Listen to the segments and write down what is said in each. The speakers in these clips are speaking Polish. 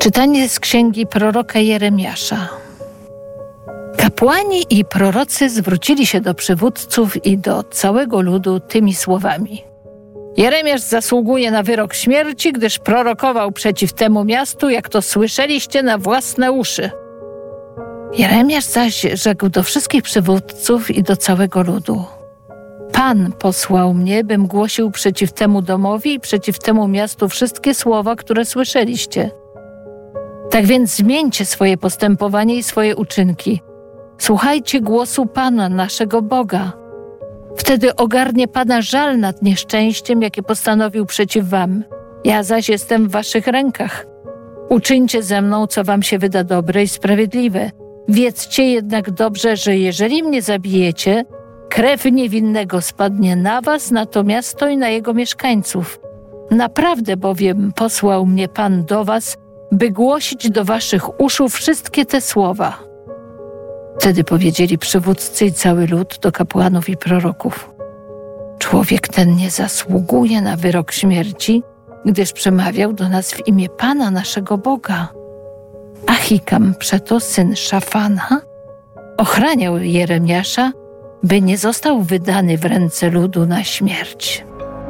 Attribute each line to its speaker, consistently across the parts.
Speaker 1: Czytanie z księgi proroka Jeremiasza. Kapłani i prorocy zwrócili się do przywódców i do całego ludu tymi słowami. Jeremiasz zasługuje na wyrok śmierci, gdyż prorokował przeciw temu miastu, jak to słyszeliście na własne uszy. Jeremiasz zaś rzekł do wszystkich przywódców i do całego ludu. Pan posłał mnie, bym głosił przeciw temu domowi i przeciw temu miastu wszystkie słowa, które słyszeliście. Tak więc zmieńcie swoje postępowanie i swoje uczynki. Słuchajcie głosu Pana, naszego Boga. Wtedy ogarnie Pana żal nad nieszczęściem, jakie postanowił przeciw wam. Ja zaś jestem w waszych rękach. Uczyńcie ze mną, co wam się wyda dobre i sprawiedliwe. Wiedzcie jednak dobrze, że jeżeli mnie zabijecie, krew niewinnego spadnie na was, na to miasto i na jego mieszkańców. Naprawdę bowiem posłał mnie Pan do was, by głosić do waszych uszu wszystkie te słowa. Wtedy powiedzieli przywódcy i cały lud do kapłanów i proroków. Człowiek ten nie zasługuje na wyrok śmierci, gdyż przemawiał do nas w imię Pana naszego Boga. Ahikam przeto, syn Szafana, ochraniał Jeremiasza, by nie został wydany w ręce ludu na śmierć.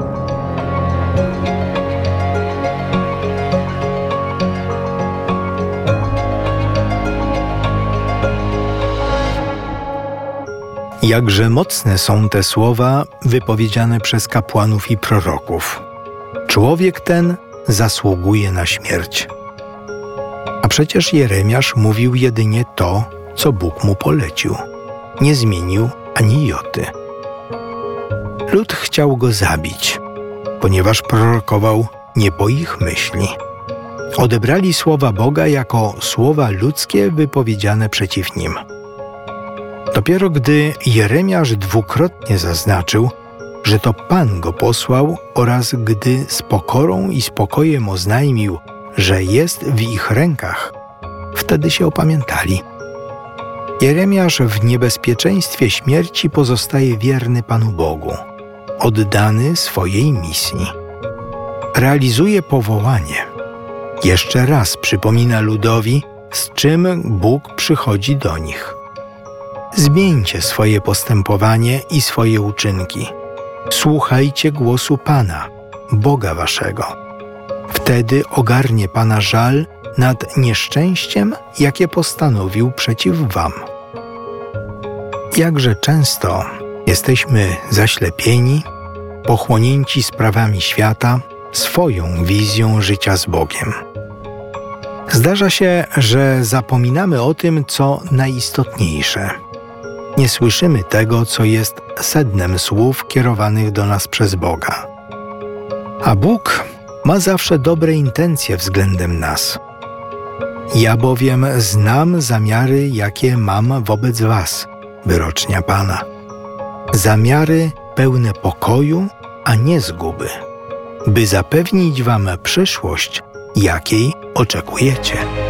Speaker 2: Jakże mocne są te słowa wypowiedziane przez kapłanów i proroków. Człowiek ten zasługuje na śmierć. A przecież Jeremiasz mówił jedynie to, co Bóg mu polecił. Nie zmienił ani joty. Lud chciał go zabić, ponieważ prorokował nie po ich myśli. Odebrali słowa Boga jako słowa ludzkie wypowiedziane przeciw nim. Dopiero gdy Jeremiasz dwukrotnie zaznaczył, że to Pan go posłał oraz gdy z pokorą i spokojem oznajmił, że jest w ich rękach, wtedy się opamiętali. Jeremiasz w niebezpieczeństwie śmierci pozostaje wierny Panu Bogu, oddany swojej misji. Realizuje powołanie. Jeszcze raz przypomina ludowi, z czym Bóg przychodzi do nich. Zmieńcie swoje postępowanie i swoje uczynki. Słuchajcie głosu Pana, Boga waszego. Wtedy ogarnie Pana żal nad nieszczęściem, jakie postanowił przeciw wam. Jakże często jesteśmy zaślepieni, pochłonięci sprawami świata, swoją wizją życia z Bogiem. Zdarza się, że zapominamy o tym, co najistotniejsze. Nie słyszymy tego, co jest sednem słów kierowanych do nas przez Boga. A Bóg ma zawsze dobre intencje względem nas. Ja bowiem znam zamiary, jakie mam wobec was, wyrocznia Pana. Zamiary pełne pokoju, a nie zguby, by zapewnić wam przyszłość, jakiej oczekujecie.